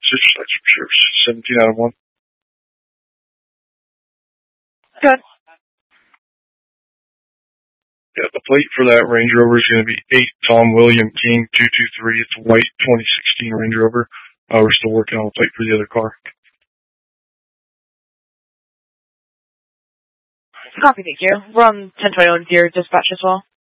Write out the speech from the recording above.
Sure, 17 out of 1. Good. Yeah, the plate for that Range Rover is going to be 8 Tom William King 223. It's a white 2016 Range Rover. We're still working on the plate for the other car. Copy, thank you. We're on 1020 with your dispatch as well.